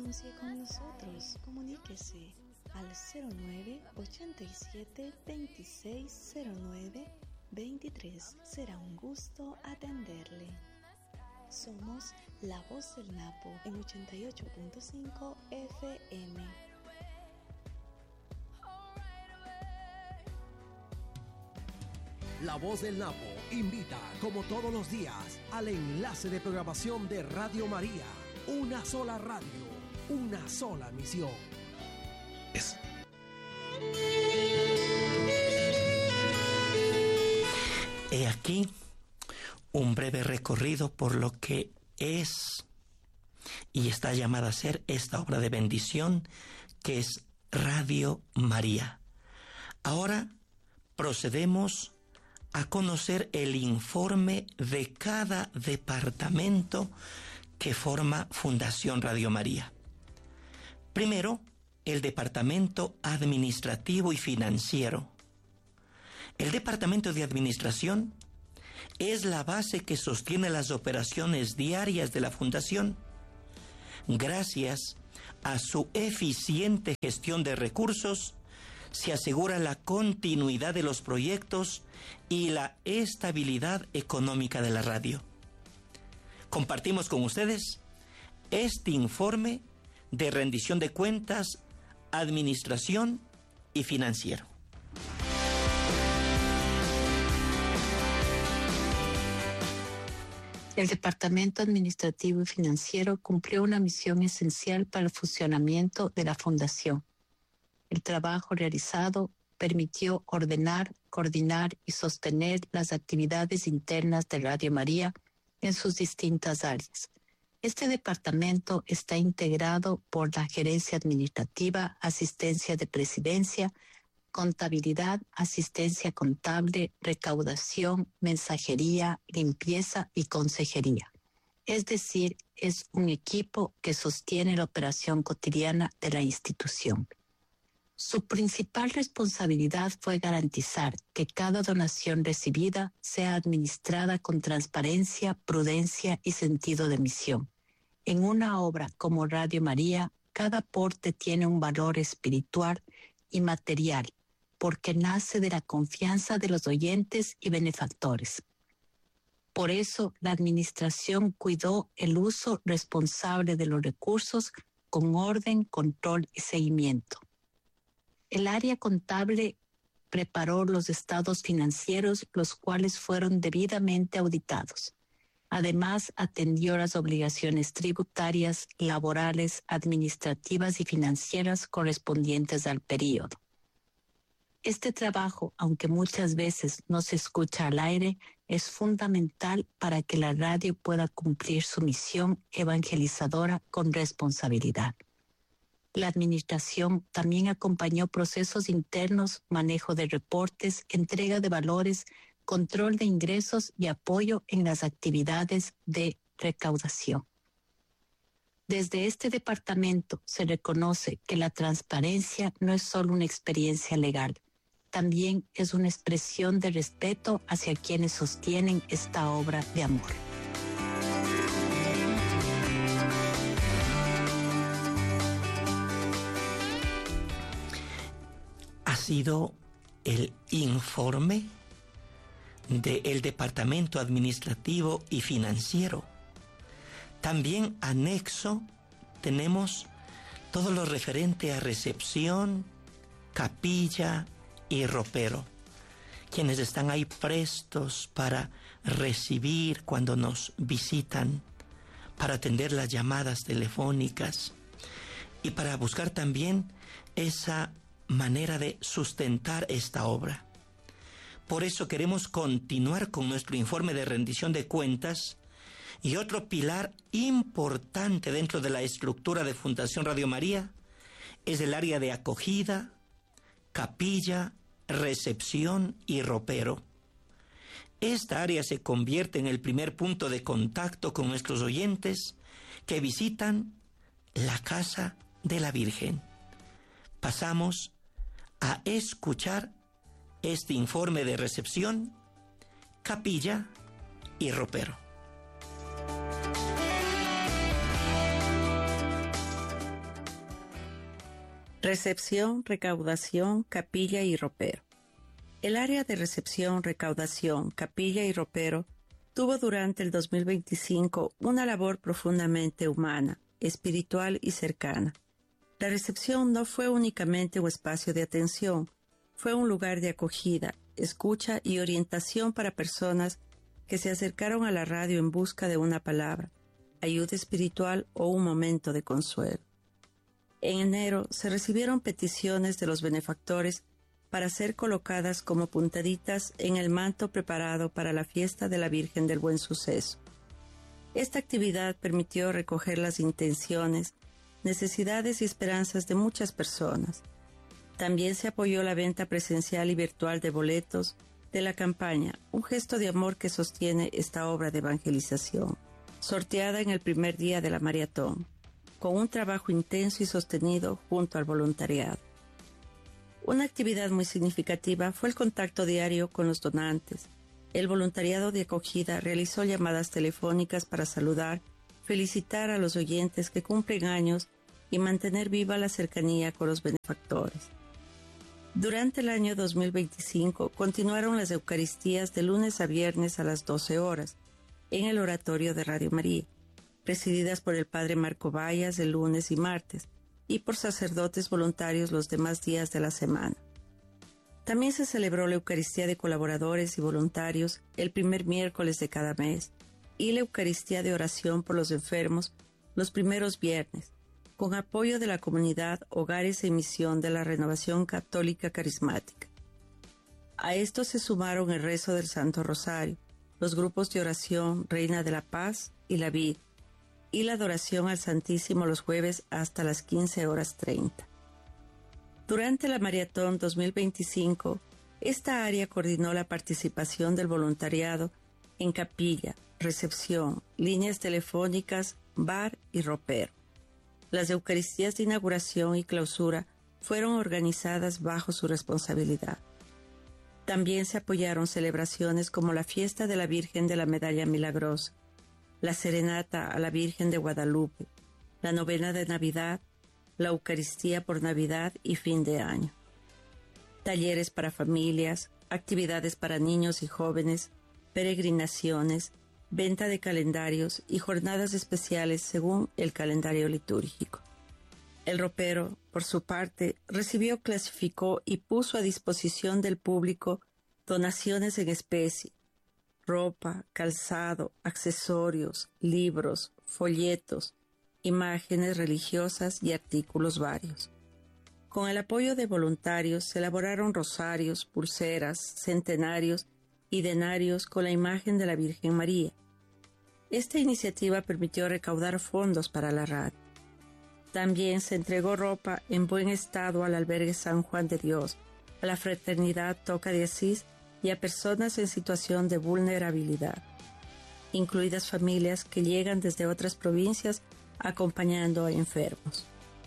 anuncie con nosotros. Comuníquese al 0987-2609-23. Será un gusto atenderle. Somos La Voz del Napo en 88.5 FM. La Voz del Napo invita, como todos los días, al enlace de programación de Radio María. Una sola radio, una sola misión. He aquí un breve recorrido por lo que es y está llamada a ser esta obra de bendición que es Radio María. Ahora procedemos a conocer el informe de cada departamento que forma Fundación Radio María. Primero, el departamento administrativo y financiero. El departamento de administración es la base que sostiene las operaciones diarias de la Fundación. Gracias a su eficiente gestión de recursos, se asegura la continuidad de los proyectos y la estabilidad económica de la radio. Compartimos con ustedes este informe de rendición de cuentas, administración y financiero. El Departamento Administrativo y Financiero cumplió una misión esencial para el funcionamiento de la Fundación. El trabajo realizado permitió ordenar, coordinar y sostener las actividades internas de Radio María en sus distintas áreas. Este departamento está integrado por la gerencia administrativa, asistencia de presidencia, contabilidad, asistencia contable, recaudación, mensajería, limpieza y consejería. Es decir, es un equipo que sostiene la operación cotidiana de la institución. Su principal responsabilidad fue garantizar que cada donación recibida sea administrada con transparencia, prudencia y sentido de misión. En una obra como Radio María, cada aporte tiene un valor espiritual y material, porque nace de la confianza de los oyentes y benefactores. Por eso, la administración cuidó el uso responsable de los recursos con orden, control y seguimiento. El área contable preparó los estados financieros, los cuales fueron debidamente auditados. Además, atendió las obligaciones tributarias, laborales, administrativas y financieras correspondientes al período. Este trabajo, aunque muchas veces no se escucha al aire, es fundamental para que la radio pueda cumplir su misión evangelizadora con responsabilidad. La administración también acompañó procesos internos, manejo de reportes, entrega de valores, control de ingresos y apoyo en las actividades de recaudación. Desde este departamento se reconoce que la transparencia no es solo una experiencia legal, también es una expresión de respeto hacia quienes sostienen esta obra de amor. Ha sido el informe del Departamento Administrativo y Financiero. También anexo tenemos todo lo referente a recepción, capilla y ropero, quienes están ahí prestos para recibir cuando nos visitan, para atender las llamadas telefónicas y para buscar también esa manera de sustentar esta obra. Por eso queremos continuar con nuestro informe de rendición de cuentas y otro pilar importante dentro de la estructura de Fundación Radio María es el área de acogida, capilla, recepción y ropero. Esta área se convierte en el primer punto de contacto con nuestros oyentes que visitan la Casa de la Virgen. Pasamos a escuchar este informe de recepción, capilla y ropero. Recepción, recaudación, capilla y ropero. El área de recepción, recaudación, capilla y ropero tuvo durante el 2025 una labor profundamente humana, espiritual y cercana. La recepción no fue únicamente un espacio de atención, fue un lugar de acogida, escucha y orientación para personas que se acercaron a la radio en busca de una palabra, ayuda espiritual o un momento de consuelo. En enero se recibieron peticiones de los benefactores para ser colocadas como puntaditas en el manto preparado para la fiesta de la Virgen del Buen Suceso. Esta actividad permitió recoger las intenciones, necesidades y esperanzas de muchas personas. También se apoyó la venta presencial y virtual de boletos de la campaña, un gesto de amor que sostiene esta obra de evangelización, sorteada en el primer día de la maratón, con un trabajo intenso y sostenido junto al voluntariado. Una actividad muy significativa fue el contacto diario con los donantes. El voluntariado de acogida realizó llamadas telefónicas para saludar, felicitar a los oyentes que cumplen años y mantener viva la cercanía con los benefactores. Durante el año 2025 continuaron las Eucaristías de lunes a viernes a las 12 horas en el oratorio de Radio María, presididas por el Padre Marco Vallas el lunes y martes, y por sacerdotes voluntarios los demás días de la semana. También se celebró la Eucaristía de colaboradores y voluntarios el primer miércoles de cada mes, y la Eucaristía de oración por los enfermos los primeros viernes, con apoyo de la comunidad Hogares en Misión de la Renovación Católica Carismática. A esto se sumaron el rezo del Santo Rosario, los grupos de oración Reina de la Paz y la Vida, y la adoración al Santísimo los jueves hasta las 15:30. Durante la Maratón 2025, esta área coordinó la participación del voluntariado en capilla, recepción, líneas telefónicas, bar y ropero. Las Eucaristías de inauguración y clausura fueron organizadas bajo su responsabilidad. También se apoyaron celebraciones como la fiesta de la Virgen de la Medalla Milagrosa, la serenata a la Virgen de Guadalupe, la novena de Navidad, la Eucaristía por Navidad y fin de año. Talleres para familias, actividades para niños y jóvenes, peregrinaciones, venta de calendarios y jornadas especiales según el calendario litúrgico. El ropero, por su parte, recibió, clasificó y puso a disposición del público donaciones en especie, ropa, calzado, accesorios, libros, folletos, imágenes religiosas y artículos varios. Con el apoyo de voluntarios se elaboraron rosarios, pulseras, centenarios y denarios con la imagen de la Virgen María. Esta iniciativa permitió recaudar fondos para la radio. También se entregó ropa en buen estado al albergue San Juan de Dios, a la Fraternidad Toca de Asís y a personas en situación de vulnerabilidad, incluidas familias que llegan desde otras provincias acompañando a enfermos.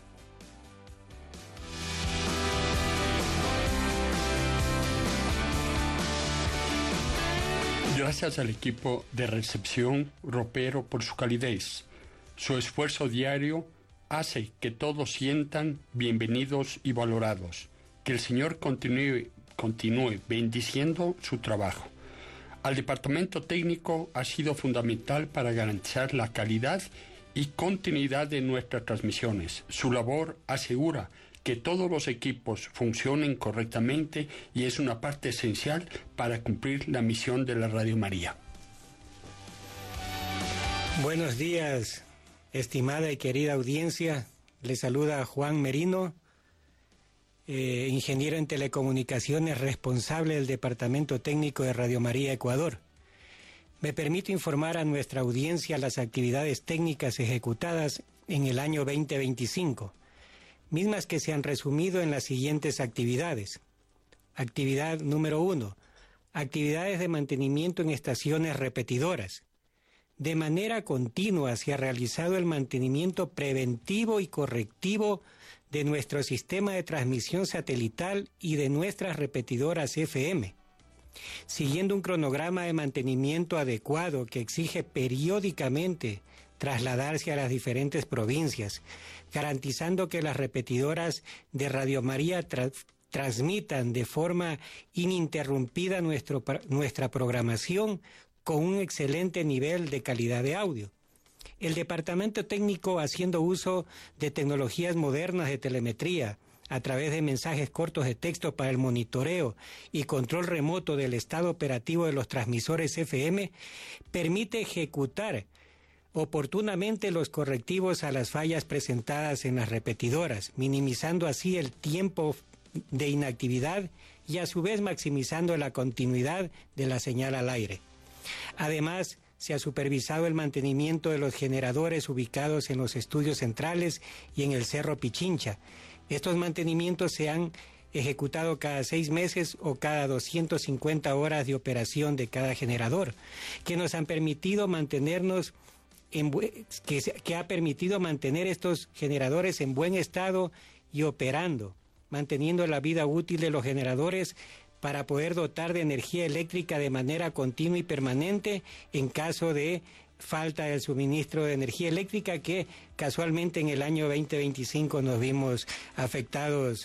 Gracias al equipo de recepción ropero por su calidez. Su esfuerzo diario hace que todos sientan bienvenidos y valorados. Que el Señor continúe bendiciendo su trabajo. Al departamento técnico ha sido fundamental para garantizar la calidad y continuidad de nuestras transmisiones. Su labor asegura que todos los equipos funcionen correctamente y es una parte esencial para cumplir la misión de la Radio María. Buenos días, estimada y querida audiencia. Les saluda Juan Merino, ingeniero en telecomunicaciones, responsable del Departamento Técnico de Radio María Ecuador. Me permito informar a nuestra audiencia las actividades técnicas ejecutadas en el año 2025, mismas que se han resumido en las siguientes actividades. Actividad número 1. Actividades de mantenimiento en estaciones repetidoras. De manera continua se ha realizado el mantenimiento preventivo y correctivo de nuestro sistema de transmisión satelital y de nuestras repetidoras FM, siguiendo un cronograma de mantenimiento adecuado que exige periódicamente trasladarse a las diferentes provincias, garantizando que las repetidoras de Radio María transmitan de forma ininterrumpida nuestra programación con un excelente nivel de calidad de audio. El departamento técnico, haciendo uso de tecnologías modernas de telemetría, a través de mensajes cortos de texto para el monitoreo y control remoto del estado operativo de los transmisores FM, permite ejecutar oportunamente los correctivos a las fallas presentadas en las repetidoras, minimizando así el tiempo de inactividad y a su vez maximizando la continuidad de la señal al aire. Además, se ha supervisado el mantenimiento de los generadores ubicados en los estudios centrales y en el Cerro Pichincha. Estos mantenimientos se han ejecutado cada 6 meses o cada 250 horas de operación de cada generador, que nos han permitido mantenernos que ha permitido mantener estos generadores en buen estado y operando, manteniendo la vida útil de los generadores para poder dotar de energía eléctrica de manera continua y permanente en caso de falta del suministro de energía eléctrica, que casualmente en el año 2025 nos vimos afectados